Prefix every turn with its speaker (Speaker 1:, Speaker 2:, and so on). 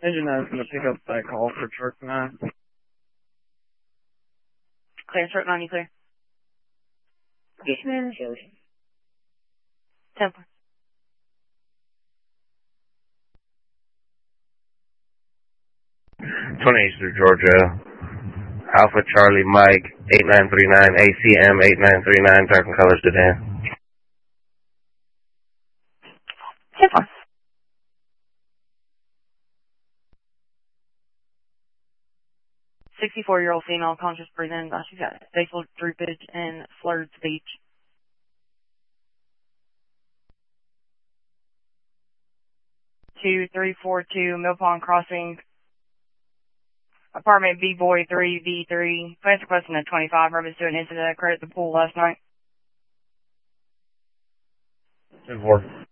Speaker 1: Engine 9's going to pick up that call for truck 9.
Speaker 2: Clear, truck 9, you clear?
Speaker 3: Yes, ma'am.
Speaker 2: 10.
Speaker 4: 28 through Georgia. Alpha Charlie Mike 8939 ACM 8939 dark and colors sedan.
Speaker 2: 10. 64-year-old female, conscious breathing. She's got facial droopage and slurred speech. 2342 Mill Pond Crossing, apartment B-Boy 3V3. Plans requesting a 25. Reference to an incident that occurred at the pool last night.
Speaker 4: 10-4.